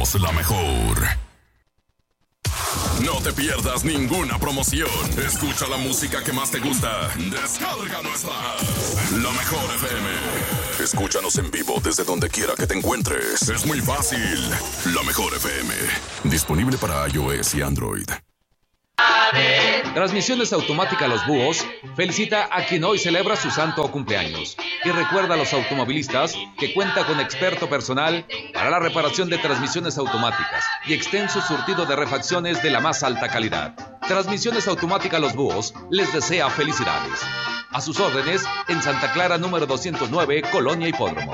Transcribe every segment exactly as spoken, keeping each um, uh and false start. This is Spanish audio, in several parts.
somos la mejor. No te pierdas ninguna promoción. Escucha la música que más te gusta. Descarga nuestra app, La Mejor F M. Escúchanos en vivo desde donde quiera que te encuentres. Es muy fácil. La Mejor F M. Disponible para iOS y Android. Transmisiones Automática Los Búhos felicita a quien hoy celebra su santo o cumpleaños y recuerda a los automovilistas que cuenta con experto personal para la reparación de transmisiones automáticas y extenso surtido de refacciones de la más alta calidad. Transmisiones Automática Los Búhos les desea felicidades. A sus órdenes en Santa Clara número doscientos nueve, Colonia Hipódromo.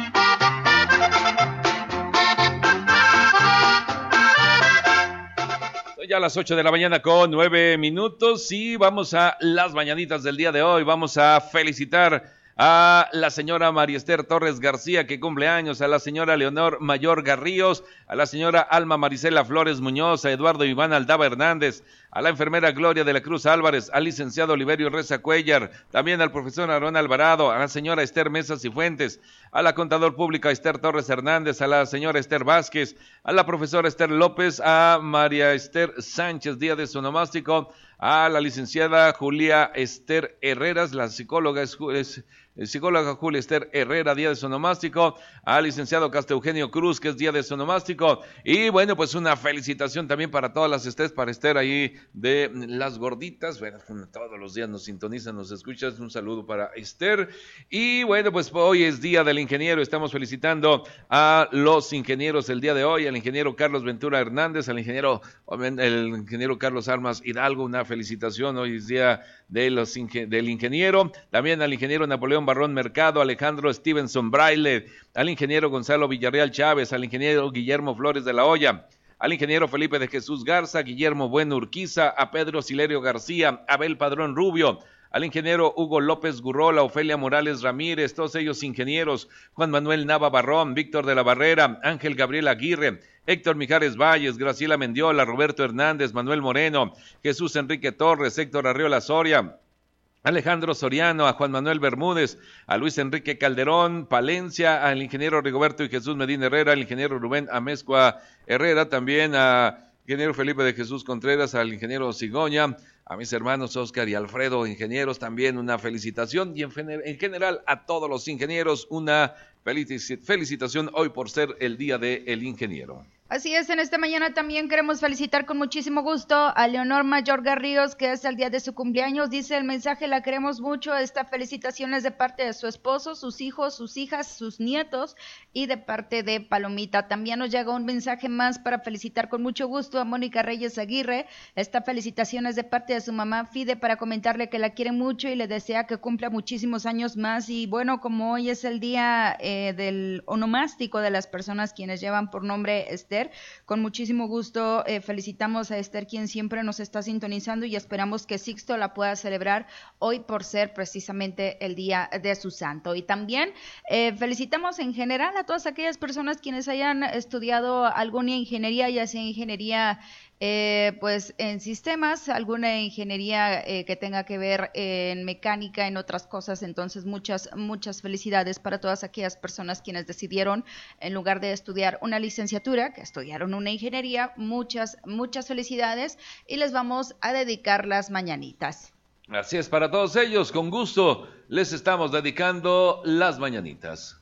Ya a las ocho de la mañana con nueve minutos y vamos a las mañanitas del día de hoy. Vamos a felicitar a la señora María Esther Torres García, que cumple años, a la señora Leonor Mayor Garríos, a la señora Alma Marisela Flores Muñoz, a Eduardo Iván Aldaba Hernández, a la enfermera Gloria de la Cruz Álvarez, al licenciado Oliverio Reza Cuellar, también al profesor Aarón Alvarado, a la señora Esther Mesas y Fuentes, a la contador pública Esther Torres Hernández, a la señora Esther Vázquez, a la profesora Esther López, a María Esther Sánchez, día de su onomástico, a la licenciada Julia Esther Herreras, la psicóloga es, es psicóloga Julia Esther Herrera, día de su onomástico, al licenciado Castro Eugenio Cruz, que es día de su onomástico, y bueno, pues una felicitación también para todas las Estés, para Esther ahí de Las Gorditas, bueno, todos los días nos sintonizan, nos escuchan, un saludo para Esther, y bueno, pues hoy es día del ingeniero, estamos felicitando a los ingenieros el día de hoy, al ingeniero Carlos Ventura Hernández, al ingeniero, el ingeniero Carlos Armas Hidalgo, una felicitación, hoy es día de los inge- del ingeniero, también al ingeniero Napoleón Barrón Mercado, Alejandro Stevenson Braille, al ingeniero Gonzalo Villarreal Chávez, al ingeniero Guillermo Flores de la Hoya, al ingeniero Felipe de Jesús Garza, Guillermo Bueno Urquiza, a Pedro Silerio García, Abel Padrón Rubio, al ingeniero Hugo López Gurrola, Ofelia Morales Ramírez, todos ellos ingenieros, Juan Manuel Nava Barrón, Víctor de la Barrera, Ángel Gabriel Aguirre, Héctor Mijares Valles, Graciela Mendiola, Roberto Hernández, Manuel Moreno, Jesús Enrique Torres, Héctor Arriola Soria, Alejandro Soriano, a Juan Manuel Bermúdez, a Luis Enrique Calderón Palencia, al ingeniero Rigoberto y Jesús Medina Herrera, al ingeniero Rubén Amezcua Herrera, también a ingeniero Felipe de Jesús Contreras, al ingeniero Cigoña, a mis hermanos Oscar y Alfredo, ingenieros, también una felicitación, y en, en general a todos los ingenieros una felicitación hoy por ser el Día del Ingeniero. Así es, en esta mañana también queremos felicitar con muchísimo gusto a Leonor Mayor Garríos, que es el día de su cumpleaños. Dice el mensaje, la queremos mucho. Esta felicitación es de parte de su esposo, sus hijos, sus hijas, sus nietos y de parte de Palomita. También nos llega un mensaje más para felicitar con mucho gusto a Mónica Reyes Aguirre. Esta felicitación es de parte de su mamá Fide para comentarle que la quiere mucho y le desea que cumpla muchísimos años más. Y bueno, como hoy es el día eh, del onomástico de las personas quienes llevan por nombre Esther, con muchísimo gusto eh, felicitamos a Esther, quien siempre nos está sintonizando, y esperamos que Sixto la pueda celebrar hoy por ser precisamente el día de su santo. Y también eh, felicitamos en general a todas aquellas personas quienes hayan estudiado alguna ingeniería, ya sea ingeniería Eh, pues en sistemas, alguna ingeniería eh, que tenga que ver eh, en mecánica, en otras cosas. Entonces muchas, muchas felicidades para todas aquellas personas quienes decidieron, en lugar de estudiar una licenciatura, que estudiaron una ingeniería. Muchas, muchas felicidades, y les vamos a dedicar las mañanitas. Así es, para todos ellos, con gusto les estamos dedicando las mañanitas.